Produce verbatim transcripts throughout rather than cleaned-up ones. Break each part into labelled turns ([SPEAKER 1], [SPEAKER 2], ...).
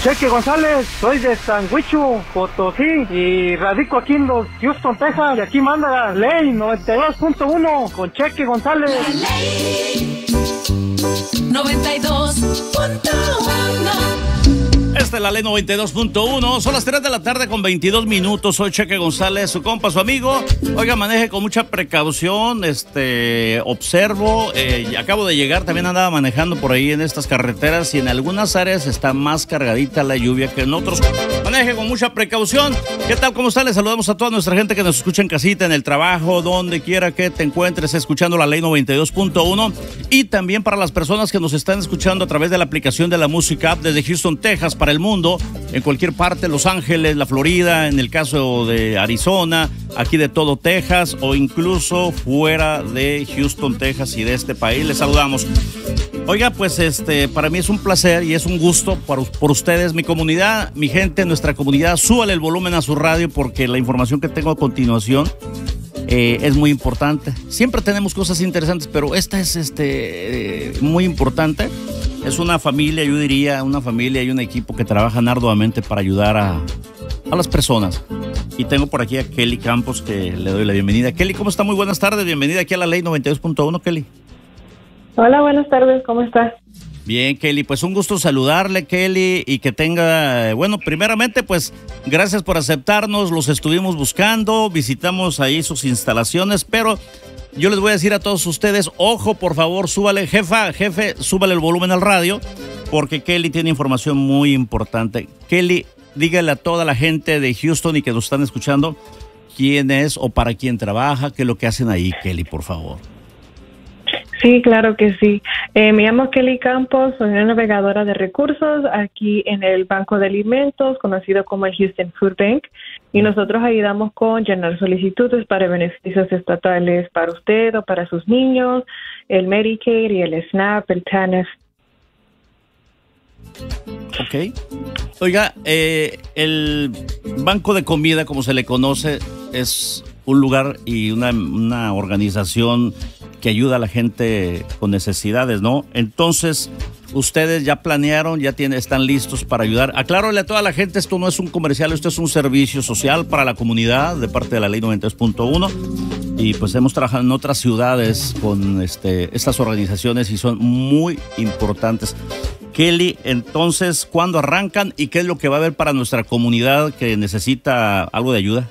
[SPEAKER 1] Cheque González, soy de San Huicho, Potosí, y radico aquí en los Houston, Texas, y aquí manda la ley noventa y dos punto uno con Cheque González.
[SPEAKER 2] La ley noventa y dos punto uno.
[SPEAKER 3] Esta es la ley noventa y dos punto uno. Son las tres de la tarde con veintidós minutos. Soy Cheque González, su compa, su amigo. Oiga, maneje con mucha precaución. Este, observo. Eh, acabo de llegar, también andaba manejando por ahí en estas carreteras y en algunas áreas está más cargadita la lluvia que en otros. Maneje con mucha precaución. ¿Qué tal? ¿Cómo están? Les saludamos a toda nuestra gente que nos escucha en casita, en el trabajo, donde quiera que te encuentres escuchando la ley noventa y dos punto uno. Y también para las personas que nos están escuchando a través de la aplicación de la Música App desde Houston, Texas, para el mundo, en cualquier parte, Los Ángeles, la Florida, en el caso de Arizona, aquí de todo Texas o incluso fuera de Houston, Texas y de este país. Les saludamos. Oiga, pues este, para mí es un placer y es un gusto por, por ustedes, mi comunidad, mi gente, nuestra comunidad. Súbale el volumen a su radio porque la información que tengo a continuación eh, es muy importante. Siempre tenemos cosas interesantes, pero esta es este, eh, muy importante. Es una familia, yo diría, una familia y un equipo que trabajan arduamente para ayudar a, a las personas. Y tengo por aquí a Kelly Campos, que le doy la bienvenida. Kelly, ¿cómo está? Muy buenas tardes. Bienvenida aquí a la ley noventa y dos punto uno, Kelly.
[SPEAKER 4] Hola, buenas tardes. ¿Cómo estás?
[SPEAKER 3] Bien, Kelly. Pues un gusto saludarle, Kelly, y que tenga... Bueno, primeramente, pues, gracias por aceptarnos. Los estuvimos buscando, visitamos ahí sus instalaciones, pero... Yo les voy a decir a todos ustedes, ojo, por favor, súbale, jefa, jefe, súbale el volumen al radio, porque Kelly tiene información muy importante. Kelly, dígale a toda la gente de Houston y que nos están escuchando quién es o para quién trabaja, qué es lo que hacen ahí, Kelly, por favor.
[SPEAKER 4] Sí, claro que sí. Eh, me llamo Kelly Campos, soy una navegadora de recursos aquí en el Banco de Alimentos, conocido como el Houston Food Bank, y nosotros ayudamos con llenar solicitudes para beneficios estatales para usted o para sus niños, el Medicaid y el SNAP, el TANF.
[SPEAKER 3] Ok. Oiga, eh, el Banco de Comida, como se le conoce, es un lugar y una, una organización que ayuda a la gente con necesidades, ¿no? Entonces, ustedes ya planearon, ya tienen, están listos para ayudar. Aclárenle a toda la gente, esto no es un comercial, esto es un servicio social para la comunidad de parte de la ley noventa y dos punto uno. Y pues hemos trabajado en otras ciudades con este, estas organizaciones y son muy importantes. Kelly, entonces, ¿cuándo arrancan y qué es lo que va a haber para nuestra comunidad que necesita algo de ayuda?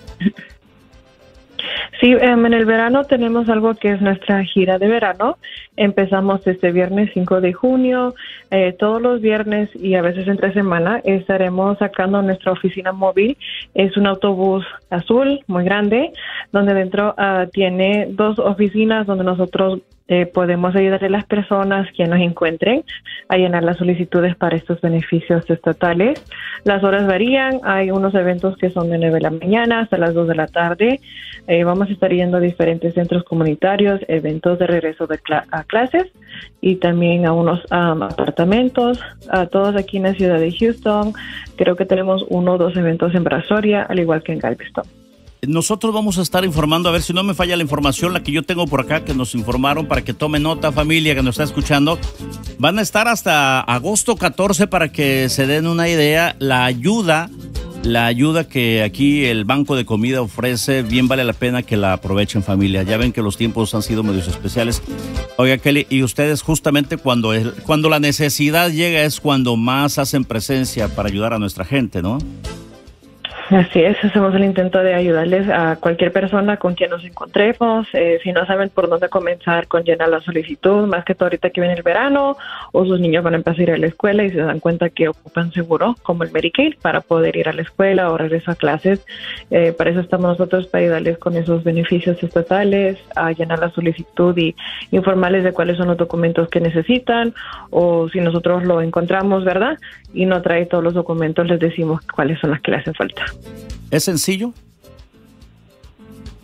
[SPEAKER 4] Sí, um, en el verano tenemos algo que es nuestra gira de verano. Empezamos este viernes cinco de junio. Eh, todos los viernes y a veces entre semana estaremos sacando nuestra oficina móvil. Es un autobús azul muy grande, donde dentro uh, tiene dos oficinas donde nosotros Eh, podemos ayudar a las personas que nos encuentren a llenar las solicitudes para estos beneficios estatales. Las horas varían, hay unos eventos que son de nueve de la mañana hasta las dos de la tarde. Eh, vamos a estar yendo a diferentes centros comunitarios, eventos de regreso de cl- a clases y también a unos um, apartamentos, a todos aquí en la ciudad de Houston. Creo que tenemos uno o dos eventos en Brazoria, al igual que en Galveston.
[SPEAKER 3] Nosotros vamos a estar informando, a ver si no me falla la información, la que yo tengo por acá, que nos informaron, para que tome nota, familia que nos está escuchando. Van a estar hasta agosto catorce para que se den una idea. La ayuda, la ayuda que aquí el Banco de Comida ofrece, bien vale la pena que la aprovechen, familia. Ya ven que los tiempos han sido medios especiales. Oiga, Kelly, y ustedes justamente cuando, el, cuando la necesidad llega es cuando más hacen presencia para ayudar a nuestra gente, ¿no?
[SPEAKER 4] Así es, hacemos el intento de ayudarles a cualquier persona con quien nos encontremos. Eh, si no saben por dónde comenzar con llenar la solicitud, más que todo ahorita que viene el verano, o sus niños van a empezar a ir a la escuela y se dan cuenta que ocupan seguro, como el Medicaid, para poder ir a la escuela o regresar a clases. Eh, para eso estamos nosotros, para ayudarles con esos beneficios estatales, a llenar la solicitud y informarles de cuáles son los documentos que necesitan, o si nosotros lo encontramos, ¿verdad? Y no trae todos los documentos, les decimos cuáles son las que le hacen falta.
[SPEAKER 3] ¿Es sencillo?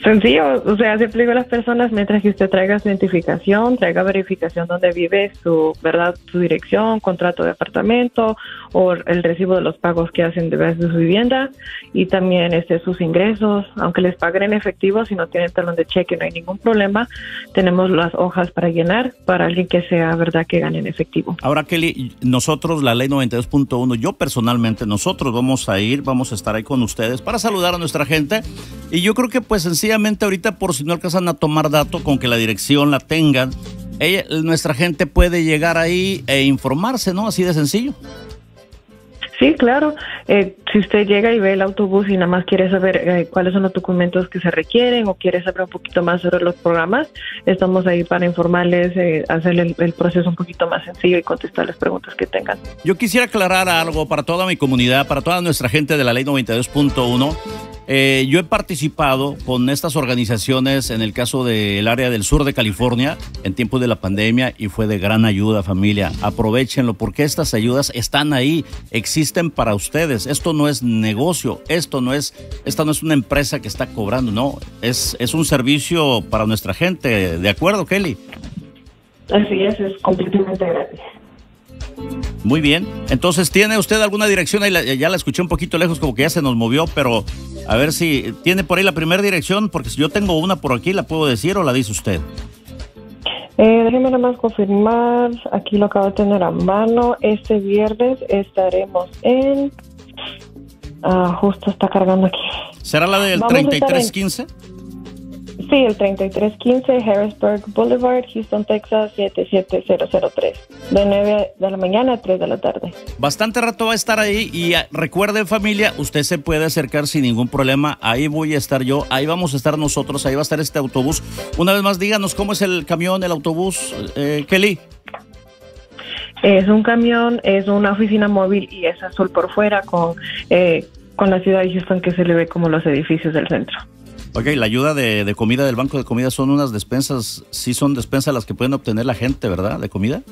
[SPEAKER 4] Sencillo, o sea, se aplica a las personas mientras que usted traiga su identificación, traiga verificación donde vive, su verdad, su dirección, contrato de apartamento o el recibo de los pagos que hacen de su vivienda y también este, sus ingresos, aunque les paguen en efectivo, si no tienen talón de cheque no hay ningún problema, tenemos las hojas para llenar para alguien que sea verdad que gane en efectivo.
[SPEAKER 3] Ahora, Kelly, nosotros, la ley noventa y dos punto uno, yo personalmente, nosotros vamos a ir, vamos a estar ahí con ustedes para saludar a nuestra gente y yo creo que pues sencillamente ahorita, por si no alcanzan a tomar dato, con que la dirección la tengan, ella, nuestra gente puede llegar ahí e informarse, ¿no? Así de sencillo.
[SPEAKER 4] Sí, claro. Eh, si usted llega y ve el autobús y nada más quiere saber eh, cuáles son los documentos que se requieren o quiere saber un poquito más sobre los programas, estamos ahí para informarles, eh, hacer el, el proceso un poquito más sencillo y contestar las preguntas que tengan.
[SPEAKER 3] Yo quisiera aclarar algo para toda mi comunidad, para toda nuestra gente de la ley noventa y dos punto uno. Eh, yo he participado con estas organizaciones en el caso del área del sur de California en tiempos de la pandemia y fue de gran ayuda, familia. Aprovechenlo porque estas ayudas están ahí, existen para ustedes. Esto no es negocio, esto no es, esta no es una empresa que está cobrando, no, es, es un servicio para nuestra gente. ¿De acuerdo, Kelly?
[SPEAKER 4] Así es, es completamente gratis.
[SPEAKER 3] Muy bien. Entonces, ¿tiene usted alguna dirección? Ahí la, ya la escuché un poquito lejos, como que ya se nos movió, pero a ver si tiene por ahí la primera dirección, porque si yo tengo una por aquí, ¿la puedo decir o la dice usted?
[SPEAKER 4] Eh, déjeme nada más confirmar. Aquí lo acabo de tener a mano. Este viernes estaremos en... Ah, justo está cargando aquí.
[SPEAKER 3] ¿Será la del treinta y tres quince?
[SPEAKER 4] Sí, el treinta y tres quince Harrisburg Boulevard, Houston, Texas, siete siete cero cero tres. De nueve de la mañana a tres de la tarde.
[SPEAKER 3] Bastante rato va a estar ahí y uh, recuerden, familia, usted se puede acercar sin ningún problema. Ahí voy a estar yo, ahí vamos a estar nosotros, ahí va a estar este autobús. Una vez más, díganos cómo es el camión, el autobús, eh, Kelly.
[SPEAKER 4] Es un camión, es una oficina móvil y es azul por fuera con, eh, con la ciudad de Houston que se le ve como los edificios del centro.
[SPEAKER 3] Ok, la ayuda de, de comida del Banco de Comida son unas despensas, sí son despensas las que pueden obtener la gente, ¿verdad? ¿De comida?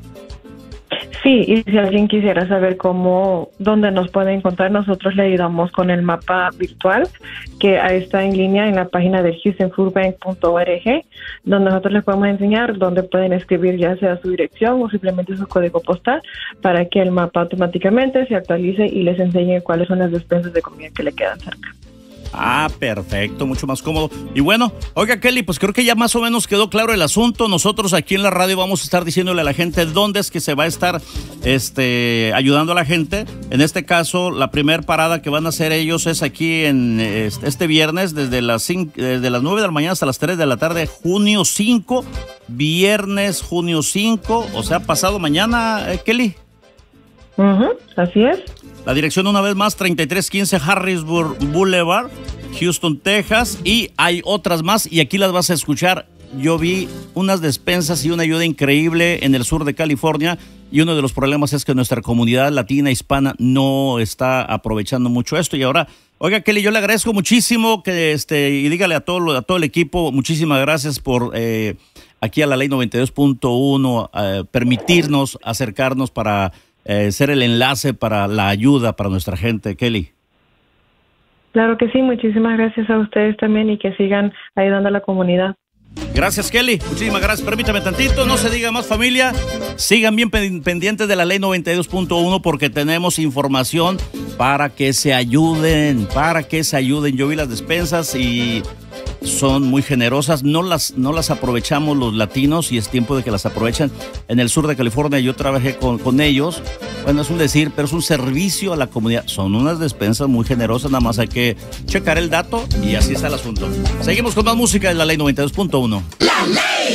[SPEAKER 4] Sí, y si alguien quisiera saber cómo, dónde nos puede encontrar, nosotros le ayudamos con el mapa virtual que está en línea en la página de houston food bank punto org, donde nosotros les podemos enseñar dónde pueden escribir ya sea su dirección o simplemente su código postal para que el mapa automáticamente se actualice y les enseñe cuáles son las despensas de comida que le quedan cerca.
[SPEAKER 3] Ah, perfecto, mucho más cómodo. Y bueno, oiga, Kelly, pues creo que ya más o menos quedó claro el asunto. Nosotros aquí en la radio vamos a estar diciéndole a la gente dónde es que se va a estar este, ayudando a la gente. En este caso, la primera parada que van a hacer ellos es aquí en este, este viernes, desde las, cinco, desde las nueve de la mañana hasta las tres de la tarde, junio cinco. Viernes, junio cinco, o sea, pasado mañana, eh, Kelly.
[SPEAKER 4] Uh-huh, así es.
[SPEAKER 3] La dirección una vez más, treinta y tres quince Harrisburg Boulevard, Houston, Texas. Y hay otras más y aquí las vas a escuchar. Yo vi unas despensas y una ayuda increíble en el sur de California. Y uno de los problemas es que nuestra comunidad latina hispana no está aprovechando mucho esto. Y ahora, oiga, Kelly, yo le agradezco muchísimo que este y dígale a todo, a todo el equipo, muchísimas gracias por eh, aquí a la ley noventa y dos punto uno eh, permitirnos acercarnos para... Eh, ser el enlace para la ayuda para nuestra gente, Kelly.
[SPEAKER 4] Claro que sí, muchísimas gracias a ustedes también y que sigan ayudando a la comunidad.
[SPEAKER 3] Gracias, Kelly, muchísimas gracias. Permítame tantito, no se diga más, familia. Sigan bien pendientes de la ley noventa y dos punto uno porque tenemos información para que se ayuden, para que se ayuden. Yo vi las despensas y son muy generosas, no las, no las aprovechamos los latinos y es tiempo de que las aprovechen. En el sur de California yo trabajé con, con ellos, bueno, es un decir, pero es un servicio a la comunidad. Son unas despensas muy generosas, nada más hay que checar el dato y así está el asunto. Seguimos con más música de la ley noventa y dos punto uno.
[SPEAKER 2] La ley.